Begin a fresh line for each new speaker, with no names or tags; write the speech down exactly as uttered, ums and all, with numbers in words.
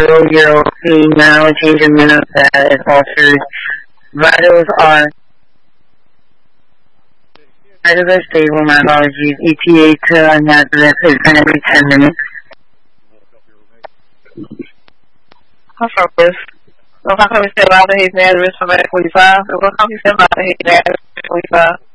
zero female change in minutes that is altered. Vitals are vitals are stable. My apologies. E T A to negative is every ten minutes.
I'll start with. Não vai começar lá da rede, né? Às vezes, forty-five. Eu vou começar lá da rede, né? forty-five.